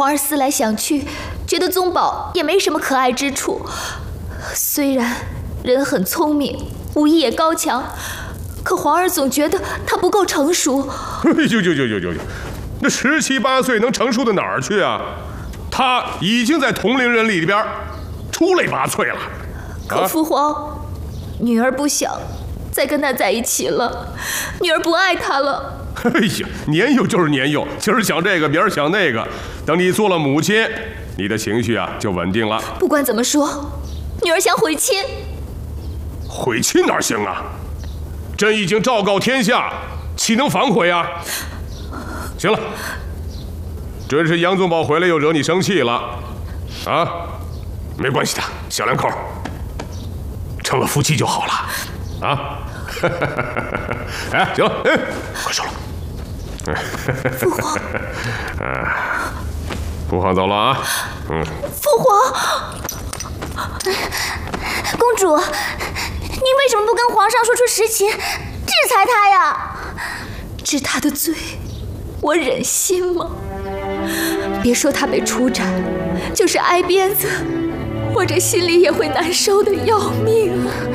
皇儿思来想去，觉得宗宝也没什么可爱之处。虽然人很聪明，武艺也高强，可皇儿总觉得他不够成熟。 呦，那17、18岁能成熟到哪儿去啊？他已经在同龄人里边出类拔萃了。 可父皇，女儿不想再跟他在一起了，女儿不爱他了。 哎呀，年幼就是年幼，今儿想这个，明儿想那个。等你做了母亲，你的情绪啊就稳定了。 不管怎么说，女儿想悔亲。 悔亲哪行啊？朕已经昭告天下，岂能反悔啊？行了，准是杨宗保回来又惹你生气了，啊？没关系的，小两口成了夫妻就好了，啊？哎，行了，哎，快收了。 父皇， 父皇走了啊。 父皇， 公主，您为什么不跟皇上说出实情，制裁他呀？ 治他的罪，我忍心吗？别说他被处斩，就是挨鞭子，我这心里也会难受的要命啊！